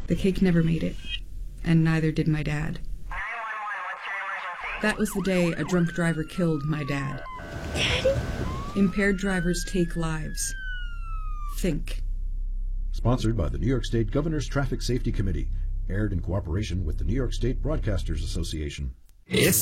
The cake never made it, and neither did my dad. 911, what's your emergency? That was the day a drunk driver killed my dad. Daddy? Impaired drivers take lives. Think. Sponsored by the New York State Governor's Traffic Safety Committee. Aired in cooperation with the New York State Broadcasters Association. It's